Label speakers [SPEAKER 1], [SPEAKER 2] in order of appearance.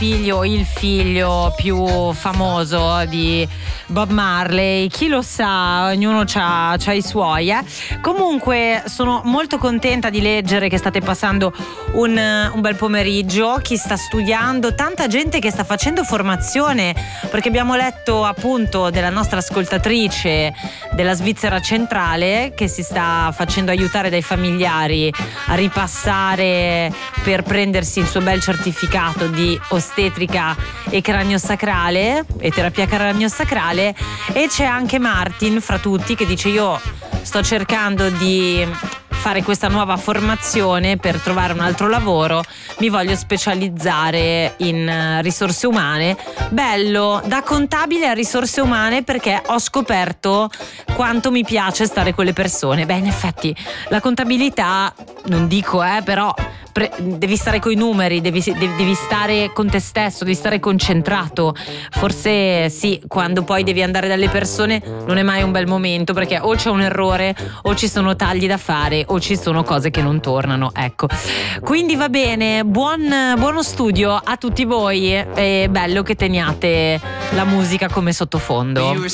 [SPEAKER 1] figlio, il figlio più famoso di Bob Marley, chi lo sa, ognuno c'ha i suoi. Comunque sono molto contenta di leggere che state passando un bel pomeriggio, chi sta studiando, tanta gente che sta facendo formazione, perché abbiamo letto appunto della nostra ascoltatrice della Svizzera centrale che si sta facendo aiutare dai familiari a ripassare per prendersi il suo bel certificato di ostetrica e craniosacrale e terapia craniosacrale. E c'è anche Martin fra tutti che dice: io sto cercando di fare questa nuova formazione per trovare un altro lavoro, mi voglio specializzare in risorse umane. Bello, da contabile a risorse umane, perché ho scoperto quanto mi piace stare con le persone. Beh, in effetti la contabilità, non dico però devi stare coi numeri, devi stare con te stesso, devi stare concentrato. Forse sì, quando poi devi andare dalle persone non è mai un bel momento, perché o c'è un errore o ci sono tagli da fare o ci sono cose che non tornano, ecco. Quindi va bene, buono studio a tutti voi, è bello che teniate la musica come sottofondo.